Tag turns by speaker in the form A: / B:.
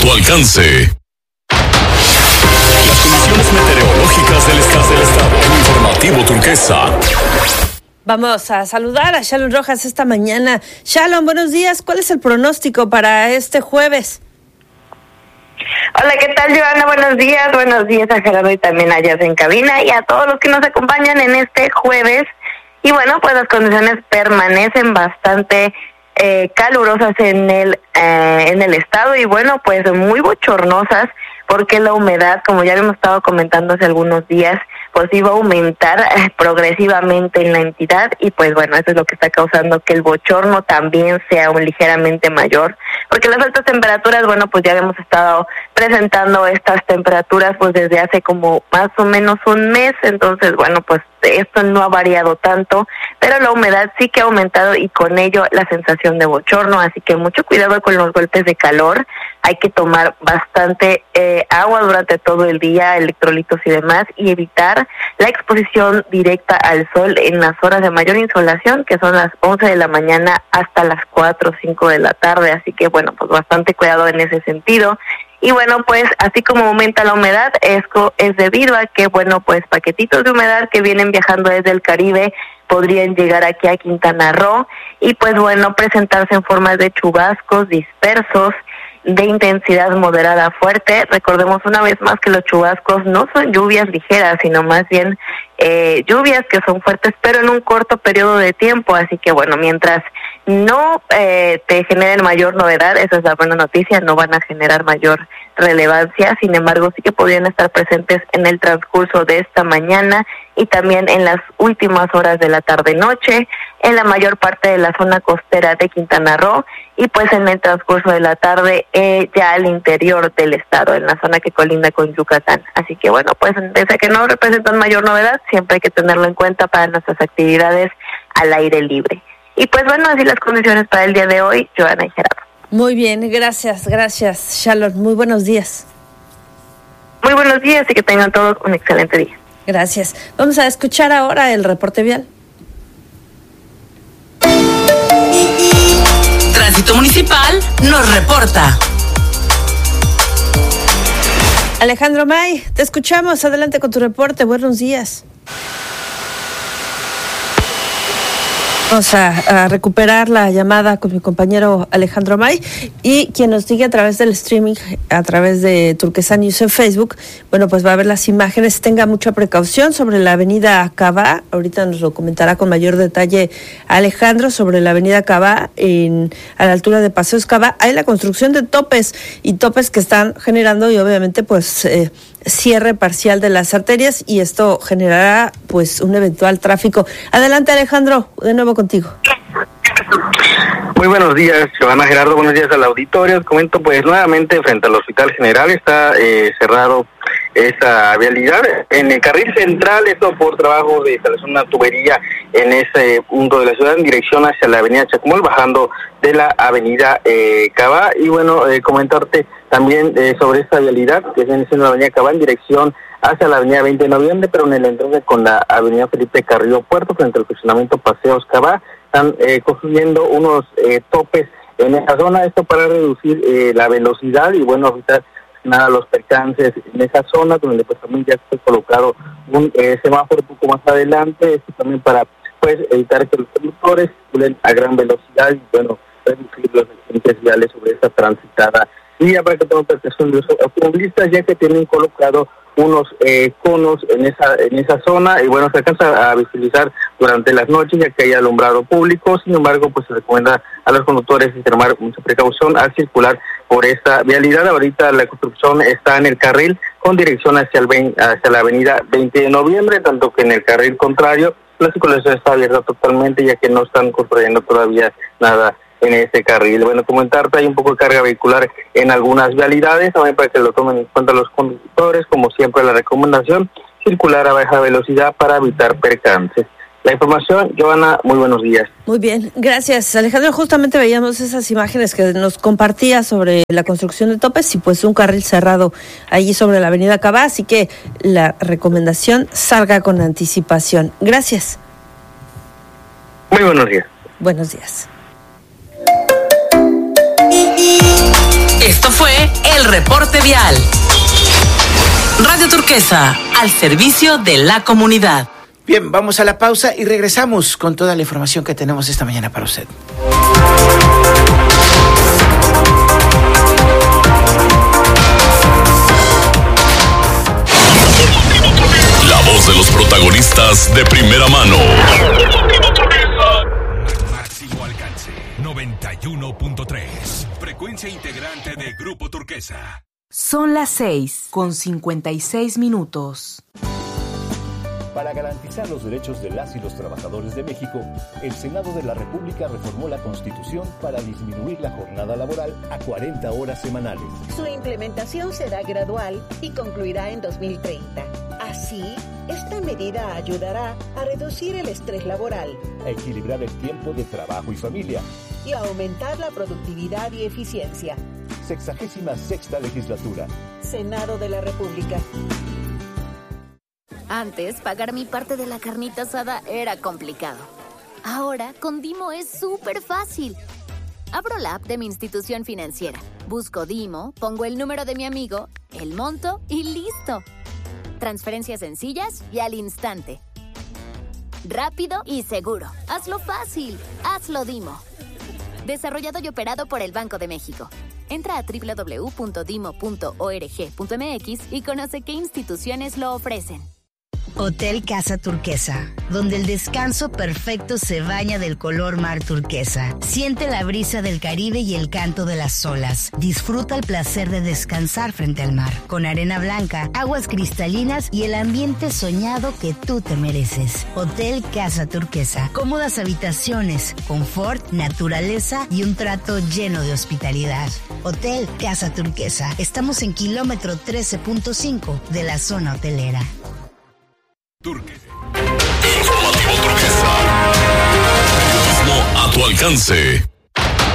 A: tu alcance. Las condiciones meteorológicas del estado. Informativo Turquesa.
B: Vamos a saludar a Shalom Rojas esta mañana. Shalom, buenos días. ¿Cuál es el pronóstico para este jueves?
C: Hola, ¿qué tal, Joana? Buenos días a Gerardo y también a Jazz en cabina y a todos los que nos acompañan en este jueves. Y bueno, pues las condiciones permanecen bastante calurosas en el estado y bueno, pues muy bochornosas porque la humedad, como ya hemos estado comentando hace algunos días, pues iba a aumentar progresivamente en la entidad y pues bueno, eso es lo que está causando que el bochorno también sea ligeramente mayor, porque las altas temperaturas, bueno, pues ya hemos estado presentando estas temperaturas pues desde hace como más o menos un mes, entonces bueno, pues esto no ha variado tanto, pero la humedad sí que ha aumentado y con ello la sensación de bochorno, así que mucho cuidado con los golpes de calor, hay que tomar bastante agua durante todo el día, electrolitos y demás, y evitar la exposición directa al sol en las horas de mayor insolación, que son las 11 de la mañana hasta las 4 o 5 de la tarde, así que bueno, pues bastante cuidado en ese sentido. Y bueno, pues así como aumenta la humedad, esto es debido a que, bueno, pues paquetitos de humedad que vienen viajando desde el Caribe podrían llegar aquí a Quintana Roo y pues bueno, presentarse en forma de chubascos dispersos de intensidad moderada a fuerte. Recordemos una vez más que los chubascos no son lluvias ligeras, sino más bien lluvias que son fuertes, pero en un corto periodo de tiempo. Así que bueno, mientras no te generen mayor novedad, esa es la buena noticia, no van a generar mayor relevancia. Sin embargo, sí que podrían estar presentes en el transcurso de esta mañana y también en las últimas horas de la tarde-noche, en la mayor parte de la zona costera de Quintana Roo y pues en el transcurso de la tarde ya al interior del estado, en la zona que colinda con Yucatán. Así que bueno, pues desde que no representan mayor novedad, siempre hay que tenerlo en cuenta para nuestras actividades al aire libre. Y pues bueno, así las condiciones para el día de hoy, Joana y Gerardo.
B: Muy bien, gracias, Shalom. Muy buenos días.
C: Muy buenos días y que tengan todos un excelente día.
B: Gracias. Vamos a escuchar ahora el reporte vial.
D: Tránsito Municipal nos reporta.
B: Alejandro May, te escuchamos. Adelante con tu reporte. Buenos días. Vamos a recuperar la llamada con mi compañero Alejandro May y quien nos sigue a través del streaming, a través de Turquesa News en Facebook, bueno, pues va a ver las imágenes. Tenga mucha precaución sobre la avenida Cabá. Ahorita nos lo comentará con mayor detalle Alejandro sobre la avenida Cabá, a la altura de Paseos Cabá. Hay la construcción de topes que están generando y obviamente pues cierre parcial de las arterias y esto generará pues un eventual tráfico. Adelante, Alejandro, de nuevo contigo.
E: Muy buenos días, Joana, Gerardo, buenos días al auditorio. Comento pues nuevamente frente al Hospital General está cerrado esta vialidad en el carril central, esto por trabajo de instalación de una tubería en ese punto de la ciudad en dirección hacia la avenida Chacmol, bajando de la avenida Cabá. Y bueno, comentarte también sobre esta vialidad que viene siendo la avenida Cabá en dirección hacia la avenida 20 de noviembre, pero en el entroque con la avenida Felipe Carrillo Puerto, frente al fraccionamiento Paseos Cabá, están construyendo unos topes en esa zona, esto para reducir la velocidad y bueno, evitar nada los percances en esa zona, donde pues también ya está colocado un semáforo un poco más adelante, esto también para pues evitar que los conductores circulen a gran velocidad y bueno, reducir los accidentes viales sobre esta transitada vía para que tengan protección de los automovilistas, ya que tienen colocado unos conos en esa zona y bueno, se alcanza a visibilizar durante las noches ya que hay alumbrado público. Sin embargo, pues se recomienda a los conductores extremar mucha precaución al circular por esta vialidad. Ahorita la construcción está en el carril con dirección hacia la avenida 20 de noviembre, tanto que en el carril contrario la circulación está abierta totalmente ya que no están construyendo todavía nada en este carril. Bueno, comentarte, hay un poco de carga vehicular en algunas vialidades, también para que lo tomen en cuenta los conductores, como siempre la recomendación, circular a baja velocidad para evitar percances. La información, Joana, muy buenos días.
B: Muy bien, gracias, Alejandro. Justamente veíamos esas imágenes que nos compartía sobre la construcción de topes y pues un carril cerrado allí sobre la avenida Cabá, así que la recomendación salga con anticipación. Gracias.
E: Muy buenos días.
B: Buenos días.
D: Esto fue el reporte vial. Radio Turquesa, al servicio de la comunidad.
F: Bien, vamos a la pausa y regresamos con toda la información que tenemos esta mañana para usted.
A: La voz de los protagonistas de primera mano.
G: Máximo alcance, 91.3. Frecuencia integrante de Grupo Turquesa.
H: Son las 6:56.
I: Para garantizar los derechos de las y los trabajadores de México, el Senado de la República reformó la Constitución para disminuir la jornada laboral a 40 horas semanales.
J: Su implementación será gradual y concluirá en 2030. Así, esta medida ayudará a reducir el estrés laboral,
I: a equilibrar el tiempo de trabajo y familia
J: y a aumentar la productividad y eficiencia.
I: 66ª legislatura.
J: Senado de la República.
K: Antes, pagar mi parte de la carnita asada era complicado. Ahora, con Dimo es súper fácil. Abro la app de mi institución financiera, busco Dimo, pongo el número de mi amigo, el monto y ¡listo! Transferencias sencillas y al instante. Rápido y seguro. Hazlo fácil. Hazlo Dimo. Desarrollado y operado por el Banco de México. Entra a www.dimo.org.mx y conoce qué instituciones lo ofrecen.
L: Hotel Casa Turquesa, donde el descanso perfecto se baña del color mar turquesa. Siente la brisa del Caribe y el canto de las olas. Disfruta el placer de descansar frente al mar, con arena blanca, aguas cristalinas y el ambiente soñado que tú te mereces. Hotel Casa Turquesa, cómodas habitaciones, confort, naturaleza y un trato lleno de hospitalidad. Hotel Casa Turquesa, estamos en kilómetro 13.5 de la zona hotelera.
A: Informativo Turquesa. Periodismo a tu alcance.